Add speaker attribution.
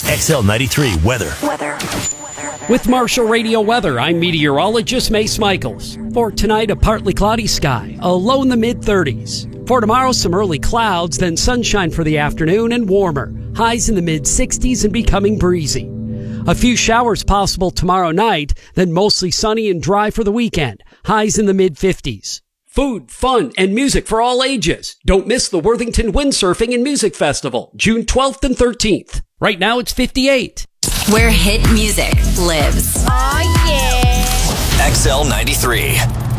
Speaker 1: XL93 weather.
Speaker 2: With Marshall Radio Weather, I'm meteorologist Mace Michaels. For tonight, a partly cloudy sky, a low in the mid-30s. For tomorrow, some early clouds, then sunshine for the afternoon and warmer. Highs in the mid-60s and becoming breezy. A few showers possible tomorrow night, then mostly sunny and dry for the weekend. Highs in the mid-50s. Food, fun, and music for all ages. Don't miss the Worthington Windsurfing and Music Festival, June 12th and 13th. Right now, it's 58.
Speaker 3: Where hit music lives.
Speaker 4: Oh, yeah.
Speaker 1: XL93.